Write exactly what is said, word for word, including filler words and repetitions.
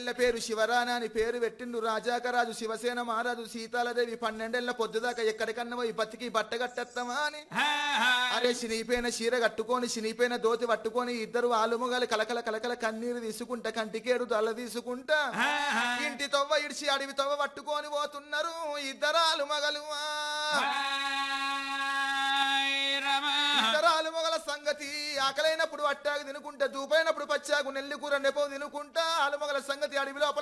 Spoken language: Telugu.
పిల్ల పేరు శివరాణ అని పేరు పెట్టిండు రాజాకరాజు శివసేన మహారాజు సీతాలదేవి పన్నెండేళ్ల పొద్దుదాకా ఎక్కడికన్నా పోయి బతికి బట్ట కట్టేస్తామా అని అరే శనిపోయిన చీర కట్టుకొని శనిపోయిన దోతి పట్టుకొని ఇద్దరు ఆలుముగాలు కలకల కలకల కన్నీరు తీసుకుంటా కంటికేడు తల తీసుకుంటా ఇంటి తవ్వ ఇడిచి అడవి తవ్వ పట్టుకొని పోతున్నారు ఇద్దరు ఆలుమగలు ఇతరాలు మొగల సంగతి ఆకలైనప్పుడు అట్టాకు తినుకుంటా దూపైనప్పుడు పచ్చాకు నెల్లి కూర నెపవు తినుకుంటా ఆలుమొగల సంగతి అడవి లోపల